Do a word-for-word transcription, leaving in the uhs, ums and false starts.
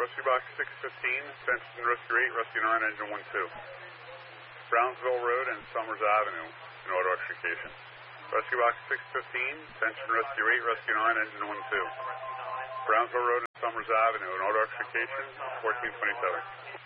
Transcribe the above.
Rescue Box six fifteen, attention Rescue eight, Rescue nine, engine one two. Brownsville Road and Summers Avenue in auto extrication. Rescue Box six fifteen, attention Rescue eight, Rescue nine, engine one two. Brownsville Road and Summers Avenue in auto extrication, fourteen twenty-seven.